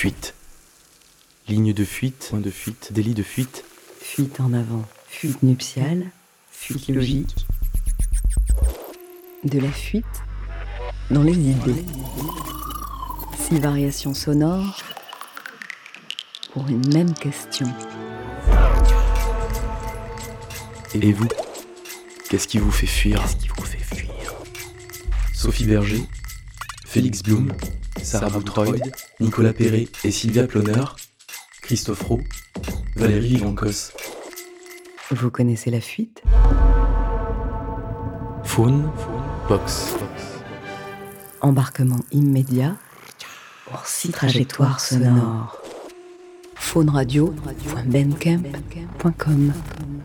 Fuite. Ligne de fuite, point de fuite, délit de fuite. Fuite en avant, fuite nuptiale, fuite logique. De la fuite dans les idées. 6 variations sonores pour une même question. Et vous, qu'est-ce qui vous fait fuir? Sophie Berger, Félix Blum, Sarah Boutroyd, Nicolas Perret et Sylvia Ploner, Christophe Roux, Valérie Vivancos. Vous connaissez la fuite? Faune, box. Embarquement immédiat pour 6 trajectoires sonores. Fauneradio.bandcamp.com